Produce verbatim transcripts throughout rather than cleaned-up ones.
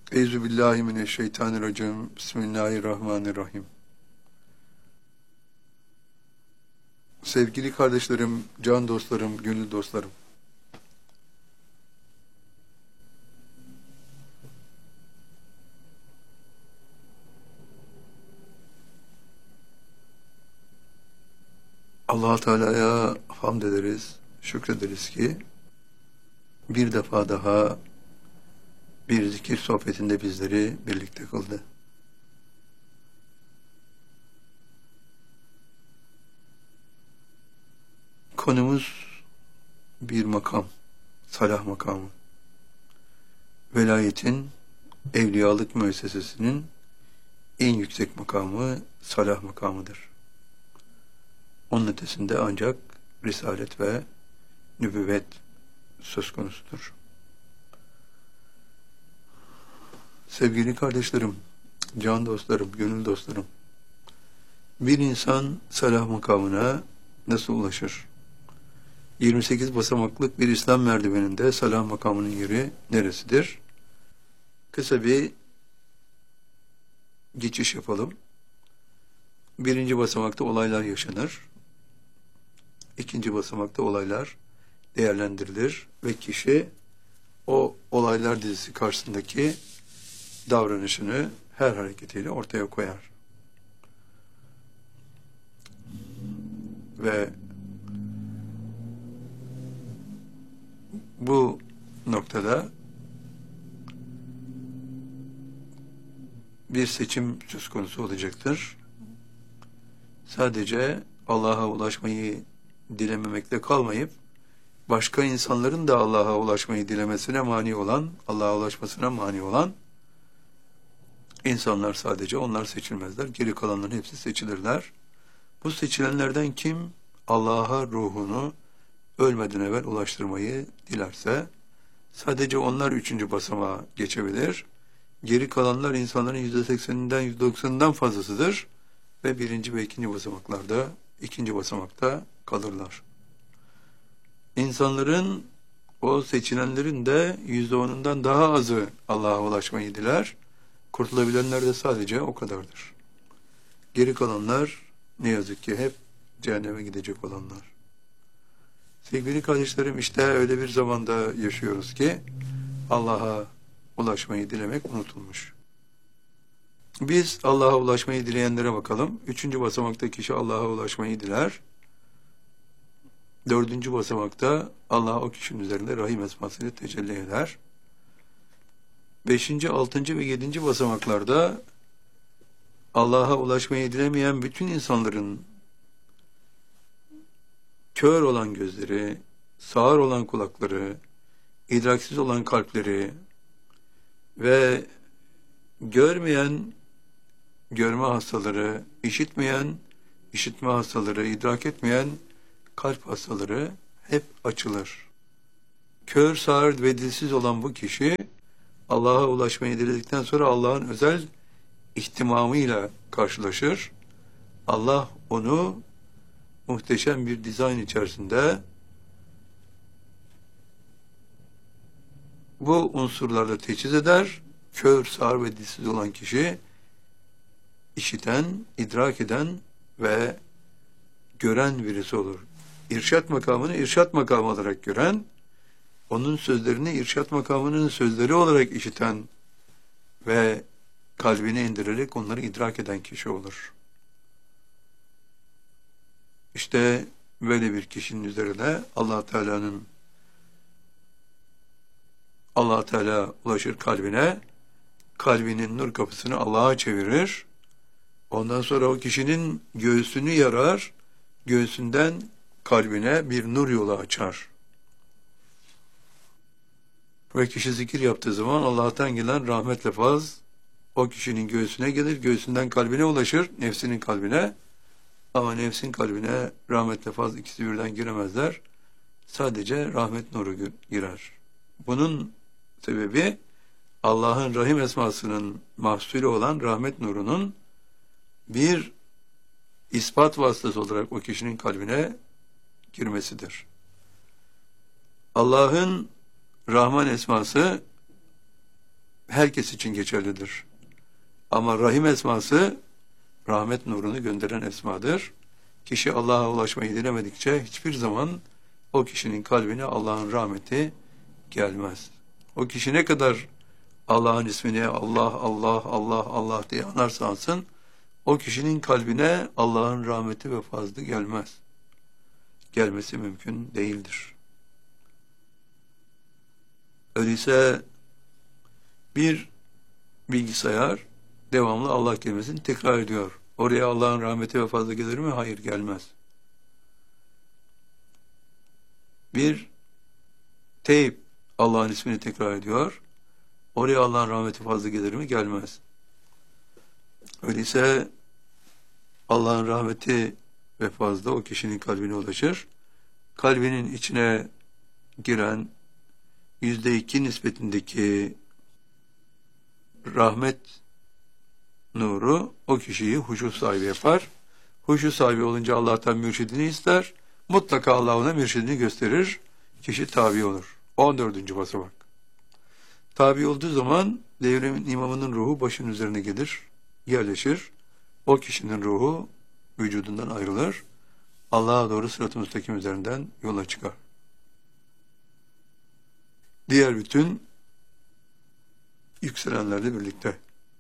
Euzubillahimineşşeytanirracim. Bismillahirrahmanirrahim. Sevgili kardeşlerim, can dostlarım, gönül dostlarım. Allah Teala'ya hamd ederiz, şükrederiz ki bir defa daha bir zikir sohbetinde bizleri birlikte kıldı. Konumuz bir makam, salah makamı. Velayetin, evliyalık müessesesinin en yüksek makamı salah makamıdır. Onun ötesinde ancak risalet ve nübüvvet söz konusudur. Sevgili kardeşlerim, can dostlarım, gönül dostlarım, bir insan salah makamına nasıl ulaşır? yirmi sekiz basamaklık bir İslam merdiveninde salah makamının yeri neresidir? Kısa bir geçiş yapalım. Birinci basamakta olaylar yaşanır. İkinci basamakta olaylar değerlendirilir ve kişi o olaylar dizisi karşısındaki davranışını her hareketiyle ortaya koyar. Ve bu noktada bir seçim söz konusu olacaktır. Sadece Allah'a ulaşmayı dilememekle kalmayıp başka insanların da Allah'a ulaşmayı dilemesine mani olan, Allah'a ulaşmasına mani olan insanlar, sadece onlar seçilmezler. Geri kalanların hepsi seçilirler. Bu seçilenlerden kim Allah'a ruhunu ölmeden evvel ulaştırmayı dilerse sadece onlar üçüncü basamağa geçebilir. Geri kalanlar insanların yüzde sekseninden yüzde doksanından fazlasıdır ve birinci ve ikinci basamaklarda, ikinci basamakta kalırlar. İnsanların, o seçilenlerin de yüzde onundan daha azı Allah'a ulaşmayı diler. Kurtulabilenler de sadece o kadardır. Geri kalanlar ne yazık ki hep cehenneme gidecek olanlar. Sevgili kardeşlerim, işte öyle bir zamanda yaşıyoruz ki Allah'a ulaşmayı dilemek unutulmuş. Biz Allah'a ulaşmayı dileyenlere bakalım. Üçüncü basamakta kişi Allah'a ulaşmayı diler. Dördüncü basamakta Allah o kişinin üzerinde rahim esmasıyla tecelli eder. Beşinci, altıncı ve yedinci basamaklarda Allah'a ulaşmayı dilemeyen bütün insanların kör olan gözleri, sağır olan kulakları, idraksiz olan kalpleri ve görmeyen görme hastaları, işitmeyen işitme hastaları, idrak etmeyen kalp hastaları hep açılır. Kör, sağır ve dilsiz olan bu kişi Allah'a ulaşmayı diledikten sonra Allah'ın özel ihtimamıyla karşılaşır. Allah onu muhteşem bir dizayn içerisinde bu unsurlarla teçhiz eder. Kör, sağır ve dilsiz olan kişi işiten, idrak eden ve gören birisi olur. İrşat makamını irşat makamı olarak gören, onun sözlerini irşat makamının sözleri olarak işiten ve kalbine indirerek onları idrak eden kişi olur. İşte böyle bir kişinin üzerine Allah Teala'nın Allah Teala ulaşır kalbine, kalbinin nur kapısını Allah'a çevirir. Ondan sonra o kişinin göğsünü yarar, göğsünden kalbine bir nur yolu açar. Ve kişi zikir yaptığı zaman Allah'tan gelen rahmetle faz o kişinin göğsüne gelir, göğsünden kalbine ulaşır, nefsinin kalbine. Ama nefsin kalbine rahmetle faz ikisi birden giremezler. Sadece rahmet nuru girer. Bunun sebebi Allah'ın rahim esmasının mahsulü olan rahmet nurunun bir ispat vasıtası olarak o kişinin kalbine girmesidir. Allah'ın Rahman esması herkes için geçerlidir. Ama Rahim esması rahmet nurunu gönderen esmadır. Kişi Allah'a ulaşmayı dilemedikçe hiçbir zaman o kişinin kalbine Allah'ın rahmeti gelmez. O kişi ne kadar Allah'ın ismini Allah, Allah, Allah, Allah diye anarsa ansın, o kişinin kalbine Allah'ın rahmeti ve fazlı gelmez. Gelmesi mümkün değildir. Öyleyse bir bilgisayar devamlı Allah kelimesini tekrar ediyor. Oraya Allah'ın rahmeti ve fazla gelir mi? Hayır, gelmez. Bir teyp Allah'ın ismini tekrar ediyor. Oraya Allah'ın rahmeti fazla gelir mi? Gelmez. Öyleyse Allah'ın rahmeti ve fazla o kişinin kalbine ulaşır. Kalbinin içine giren yüzde iki nispetindeki rahmet nuru o kişiyi huşu sahibi yapar. Huşu sahibi olunca Allah'tan mürşidini ister. Mutlaka Allah ona mürşidini gösterir. Kişi tabi olur. on dördüncü basamak. Tabi olduğu zaman devrimin imamının ruhu başın üzerine gelir, yerleşir. O kişinin ruhu vücudundan ayrılır. Allah'a doğru sırat-ı müstakim üzerinden yola çıkar. Diğer bütün yükselenlerle birlikte.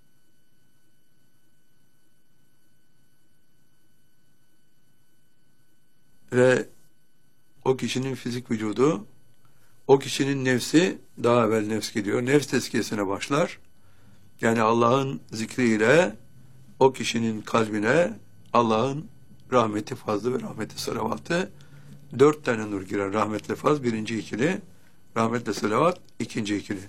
Ve o kişinin fizik vücudu, o kişinin nefsi, daha evvel nefs gidiyor, nefs tezkiyesine başlar. Yani Allah'ın zikriyle o kişinin kalbine Allah'ın rahmeti fazlı ve rahmeti salavatı, dört tane nur girer. Rahmetle faz birinci ikili, rahmetle salavat ikinci ikili.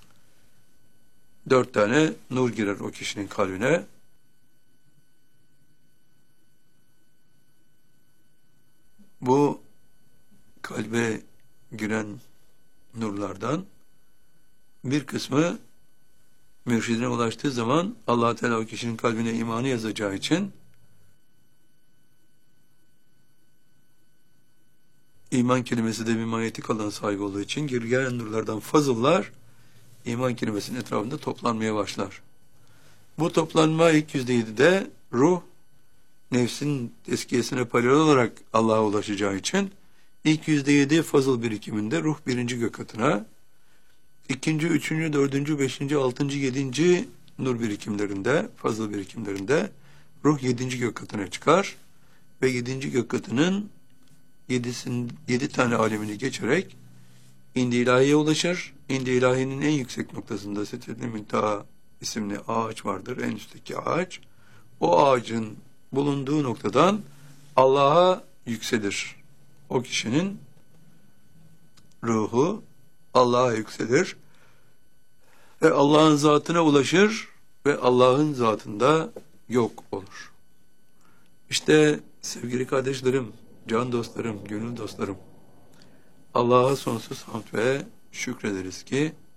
Dört tane nur girer o kişinin kalbine. Bu kalbe giren nurlardan bir kısmı mürşidine ulaştığı zaman Allah Teala o kişinin kalbine imanı yazacağı için iman kelimesi de bir manyetik alan sahibi olduğu için geri gelen nurlardan fazıllar iman kelimesinin etrafında toplanmaya başlar. Bu toplanma ilk yüzde yedide ruh nefsin tezkiyesine paralel olarak Allah'a ulaşacağı için ilk yüzde yedi fazıl birikiminde ruh birinci gök katına, ikinci, üçüncü, dördüncü, beşinci, altıncı, yedinci nur birikimlerinde, fazıl birikimlerinde ruh yedinci gök katına çıkar ve yedinci gök katının yedisin, yedi tane alemini geçerek İndi ilahiye ulaşır. İndi ilahinin en yüksek noktasında Sidret-i Münteha isimli ağaç vardır, en üstteki ağaç. O ağacın bulunduğu noktadan Allah'a yükselir. O kişinin ruhu Allah'a yükselir ve Allah'ın zatına ulaşır ve Allah'ın zatında yok olur. İşte sevgili kardeşlerim, can dostlarım, gönül dostlarım, Allah'a sonsuz hamd ve şükrederiz ki